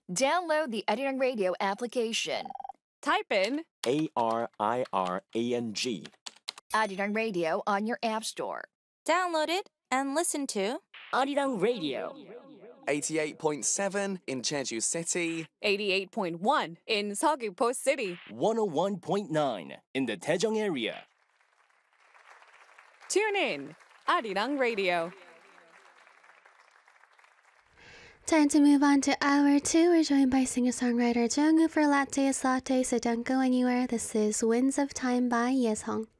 Download the Arirang Radio application. Type in ARIRANG. Arirang Radio on your app store. Download it and listen to Arirang Radio. 88.7 in Jeju City. 88.1 in Seogwipo City. 101.9 in the Daejeong area. Tune in. Arirang Radio. Time to move on to hour 2. We're joined by singer-songwriter Jungwoo for Latte is Latte, so don't go anywhere. This is Winds of Time by Yesong.